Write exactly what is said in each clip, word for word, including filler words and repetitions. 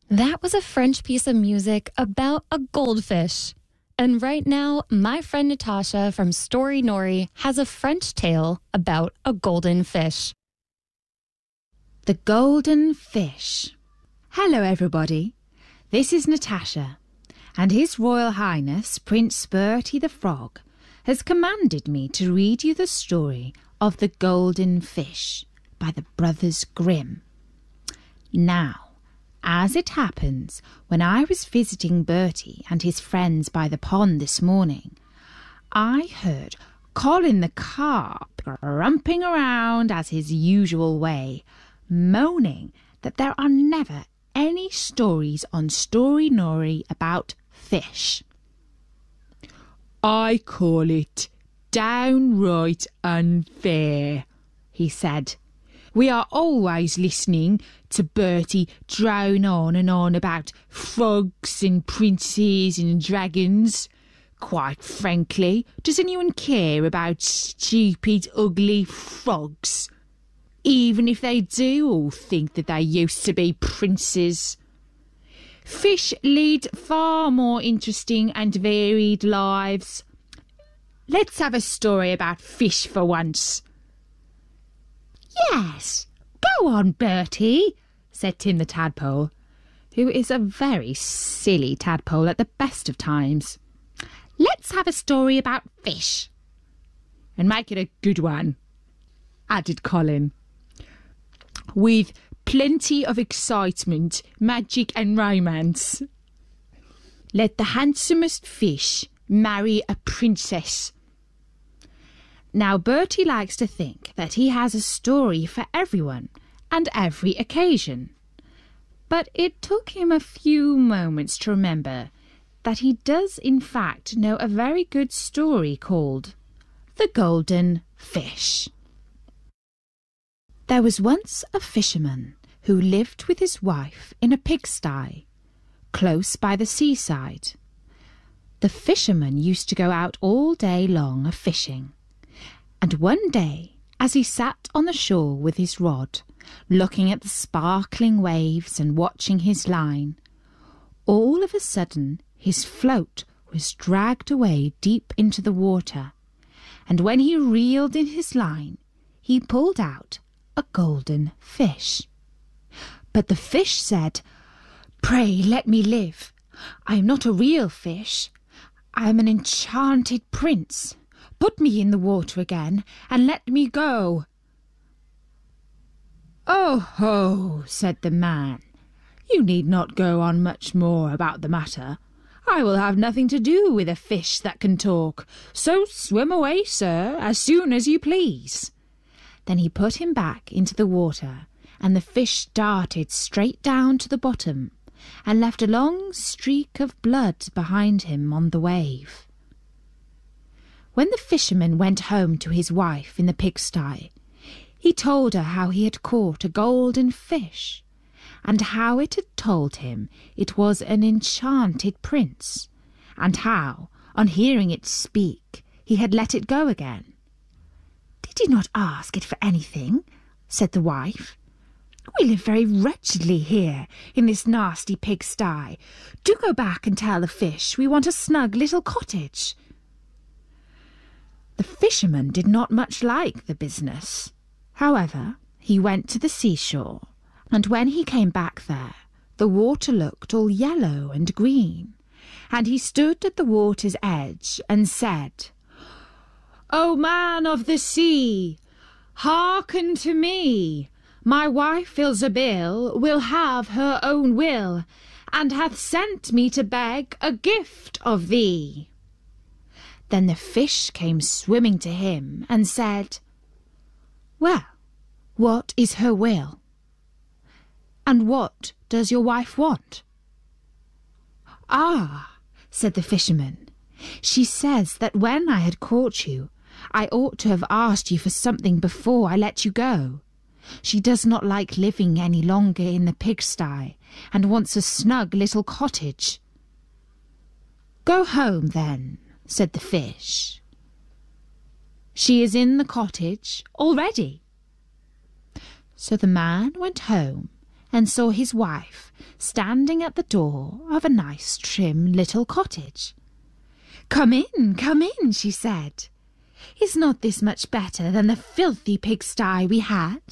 That was a French piece of music about a goldfish. And right now, my friend Natasha from Story Nori has a French tale about a golden fish. The Golden Fish. Hello, everybody. This is Natasha, and His Royal Highness Prince Bertie the Frog has commanded me to read you the story of the Golden Fish by the Brothers Grimm. Now, as it happens, when I was visiting Bertie and his friends by the pond this morning, I heard Colin the Carp grumping around as his usual way, moaning that there are never any stories on Story Nori about fish. "I call it downright unfair," he said. "We are always listening to Bertie drone on and on about frogs and princes and dragons. Quite frankly, does anyone care about stupid, ugly frogs? Even if they do all think that they used to be princes. Fish lead far more interesting and varied lives. Let's have a story about fish for once." "Yes, go on, Bertie," said Tim the Tadpole, who is a very silly tadpole at the best of times. "Let's have a story about fish." "And make it a good one," added Colin, "with plenty of excitement, magic and romance. Let the handsomest fish marry a princess." Now, Bertie likes to think that he has a story for everyone and every occasion. But it took him a few moments to remember that he does in fact know a very good story called The Golden Fish. There was once a fisherman who lived with his wife in a pigsty, close by the seaside. The fisherman used to go out all day long a-fishing. And one day, as he sat on the shore with his rod, looking at the sparkling waves and watching his line, all of a sudden his float was dragged away deep into the water, and when he reeled in his line, he pulled out a golden fish. But the fish said, "Pray let me live. I am not a real fish. I am an enchanted prince. Put me in the water again, and let me go." "Oh ho," said the man, "you need not go on much more about the matter. I will have nothing to do with a fish that can talk, so swim away, sir, as soon as you please." Then he put him back into the water, and the fish darted straight down to the bottom, and left a long streak of blood behind him on the wave. When the fisherman went home to his wife in the pigsty, he told her how he had caught a golden fish, and how it had told him it was an enchanted prince, and how, on hearing it speak, he had let it go again. "Did you not ask it for anything?" said the wife. "We live very wretchedly here in this nasty pigsty. Do go back and tell the fish we want a snug little cottage." The fisherman did not much like the business. However, he went to the seashore, and when he came back there, the water looked all yellow and green, and he stood at the water's edge and said, "O man of the sea, hearken to me. My wife Ilsebil will have her own will, and hath sent me to beg a gift of thee." Then the fish came swimming to him and said, "Well, what is her will? And what does your wife want?" "Ah," said the fisherman, "she says that when I had caught you, I ought to have asked you for something before I let you go. She does not like living any longer in the pigsty, and wants a snug little cottage." "Go home, then," said the fish. "She is in the cottage already." So the man went home and saw his wife standing at the door of a nice trim little cottage. "Come in, come in," she said. "Is not this much better than the filthy pigsty we had?"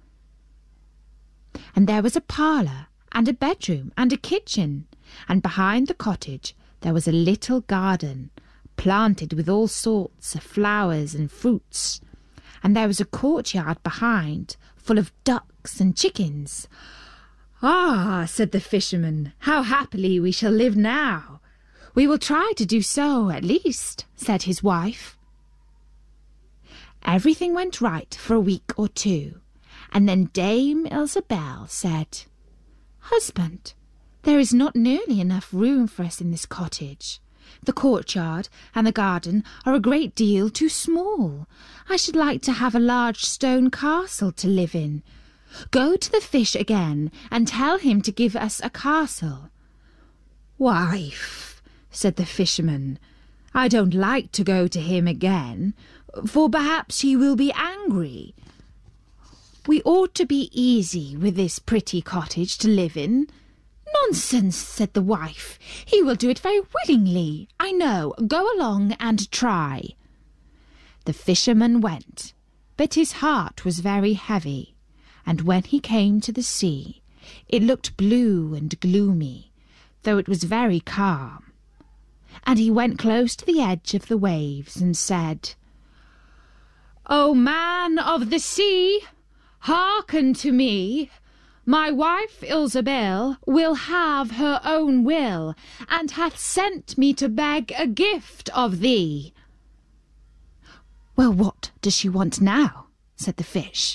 And there was a parlour, and a bedroom, and a kitchen, and behind the cottage there was a little garden, planted with all sorts of flowers and fruits, and there was a courtyard behind, full of ducks and chickens. "Ah," said the fisherman, "how happily we shall live now." "We will try to do so, at least," said his wife. Everything went right for a week or two, and then Dame Ilsebel said, "Husband, there is not nearly enough room for us in this cottage. The courtyard and the garden are a great deal too small. I should like to have a large stone castle to live in. Go to the fish again and tell him to give us a castle." "Wife," said the fisherman, "I don't like to go to him again, for perhaps he will be angry. We ought to be easy with this pretty cottage to live in." "Nonsense," said the wife. "He will do it very willingly, I know. Go along and try." The fisherman went, but his heart was very heavy, and when he came to the sea, it looked blue and gloomy, though it was very calm. And he went close to the edge of the waves and said, "O man of the sea, hearken to me. My wife Ilsebel will have her own will, and hath sent me to beg a gift of thee." "Well, what does she want now?" said the fish.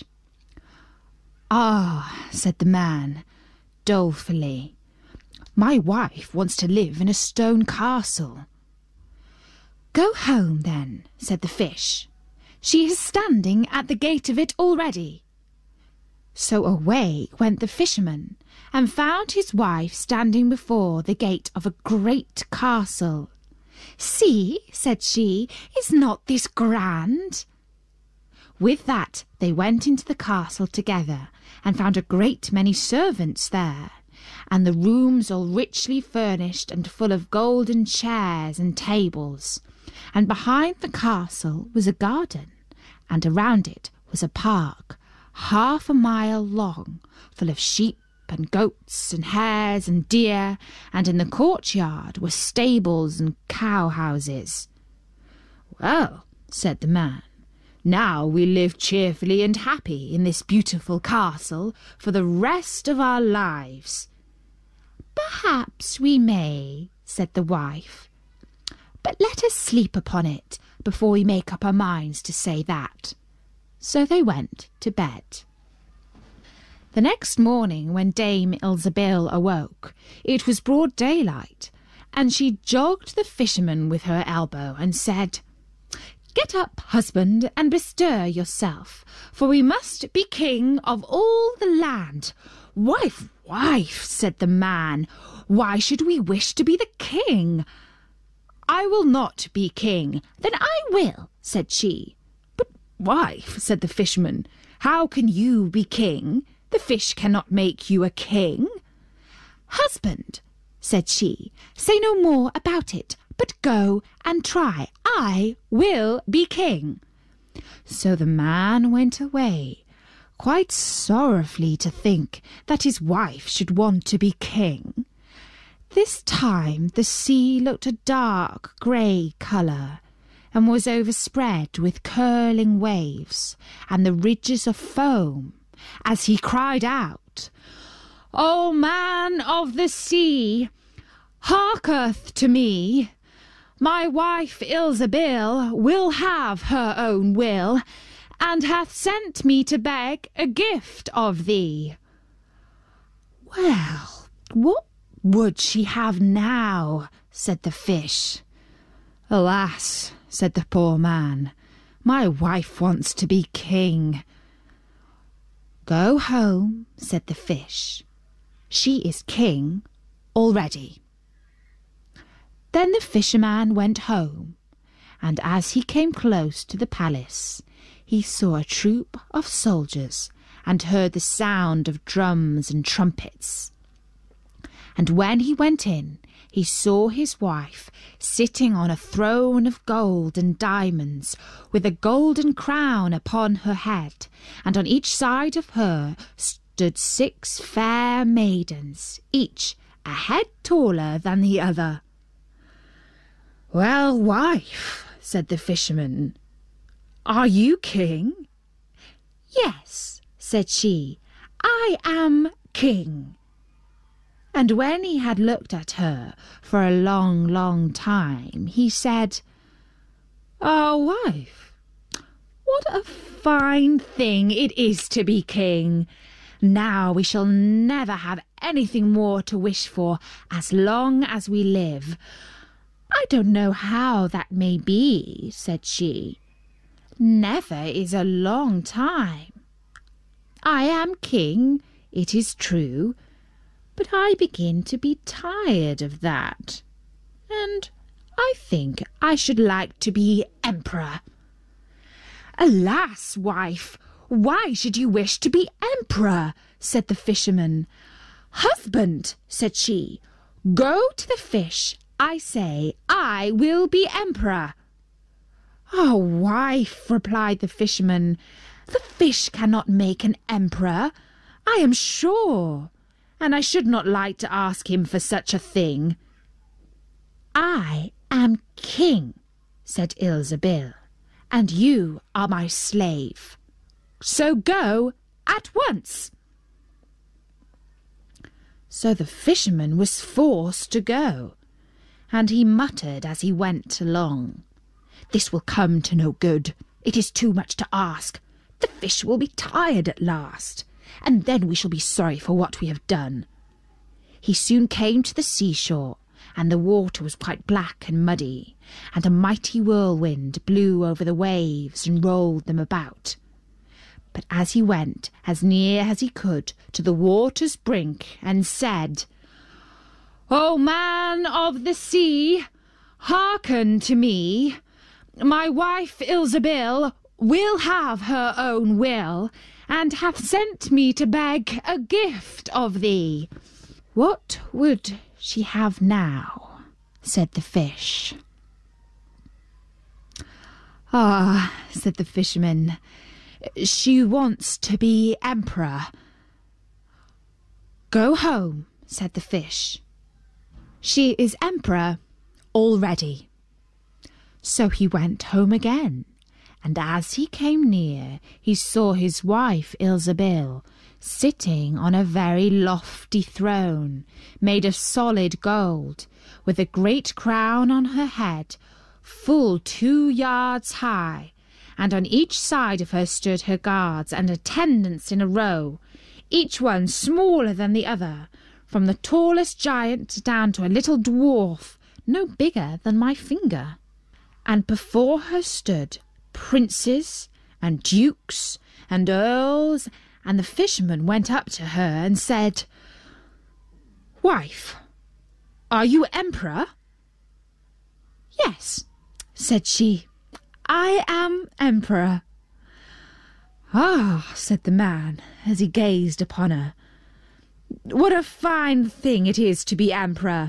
"Ah," said the man, dolefully, "my wife wants to live in a stone castle." "Go home, then," said the fish. "She is standing at the gate of it already." So away went the fisherman, and found his wife standing before the gate of a great castle. "See," said she, "is not this grand?" With that they went into the castle together, and found a great many servants there, and the rooms all richly furnished and full of golden chairs and tables. And behind the castle was a garden, and around it was a park, half a mile long, full of sheep and goats and hares and deer, and in the courtyard were stables and cow-houses. "Well," said the man, "now we live cheerfully and happy in this beautiful castle for the rest of our lives." "Perhaps we may," said the wife, "but let us sleep upon it before we make up our minds to say that." So they went to bed. The next morning, when Dame Ilsebel awoke, it was broad daylight, and she jogged the fisherman with her elbow and said, "Get up, husband, and bestir yourself, for we must be king of all the land." "Wife, wife," said the man, "why should we wish to be the king?" "I will not be king." "Then I will," said she. "But, wife," said the fisherman, "how can you be king? The fish cannot make you a king." "Husband," said she, "say no more about it, but go and try. I will be king." So the man went away, quite sorrowfully to think that his wife should want to be king. This time the sea looked a dark grey colour, and was overspread with curling waves and the ridges of foam, as he cried out, "O man of the sea, hearketh to me. My wife Ilsebel will have her own will, and hath sent me to beg a gift of thee." "Well, what would she have now?" said the fish. "Alas," said the poor man, "my wife wants to be king." "Go home," said the fish. "She is king already." Then the fisherman went home, and as he came close to the palace, he saw a troop of soldiers and heard the sound of drums and trumpets. And when he went in, he saw his wife sitting on a throne of gold and diamonds, with a golden crown upon her head, and on each side of her stood six fair maidens, each a head taller than the other. "Well, wife," said the fisherman, "are you king?" "Yes," said she, "I am king." And when he had looked at her for a long, long time, he said, "Ah, wife, what a fine thing it is to be king! Now we shall never have anything more to wish for as long as we live." "I don't know how that may be," said she. "Never is a long time. I am king, it is true, but I begin to be tired of that, and I think I should like to be emperor." "Alas, wife, why should you wish to be emperor?" said the fisherman. "Husband," said she, "go to the fish. I say I will be emperor." "Oh, wife," replied the fisherman, "the fish cannot make an emperor, I am sure, and I should not like to ask him for such a thing." "I am king," said Ilsebil, "and you are my slave. So go at once." So the fisherman was forced to go, and he muttered as he went along, "This will come to no good. It is too much to ask. The fish will be tired at last, and then we shall be sorry for what we have done." He soon came to the seashore, and the water was quite black and muddy, and a mighty whirlwind blew over the waves and rolled them about. But as he went as near as he could to the water's brink and said, "O man of the sea, hearken to me. My wife Ilsebil will have her own will, and hath sent me to beg a gift of thee." "What would she have now?" said the fish. "Ah," said the fisherman, "she wants to be emperor." "Go home," said the fish. "She is emperor already." So he went home again, and as he came near, he saw his wife Ilsebil sitting on a very lofty throne, made of solid gold, with a great crown on her head, full two yards high, and on each side of her stood her guards and attendants in a row, each one smaller than the other, from the tallest giant down to a little dwarf, no bigger than my finger. And before her stood princes and dukes and earls, and the fisherman went up to her and said, "Wife, are you emperor?" "Yes," said she, "I am emperor." "Ah," said the man, as he gazed upon her, "what a fine thing it is to be emperor."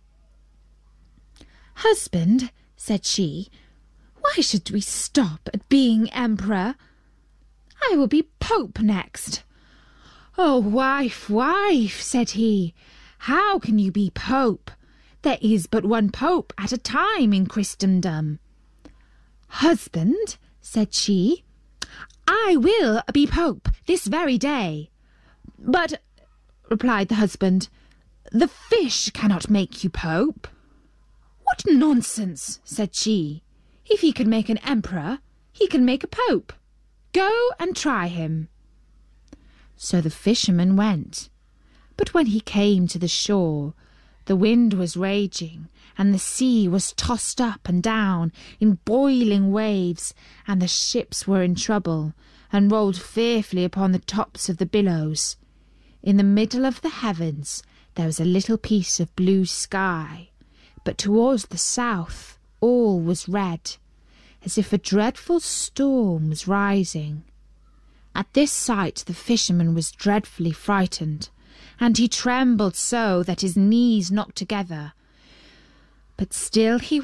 "Husband," said she, "why should we stop at being emperor? I will be pope next." "Oh, wife, wife," said he, "how can you be pope? There is but one pope at a time in Christendom." "Husband," said she, "I will be pope this very day." "But," replied the husband, "the fish cannot make you pope." "What nonsense," said she. "If he can make an emperor, he can make a pope. Go and try him." So the fisherman went, but when he came to the shore, the wind was raging, and the sea was tossed up and down in boiling waves, and the ships were in trouble, and rolled fearfully upon the tops of the billows. In the middle of the heavens there was a little piece of blue sky, but towards the south all was red, as if a dreadful storm was rising. At this sight the fisherman was dreadfully frightened, and he trembled so that his knees knocked together. But still he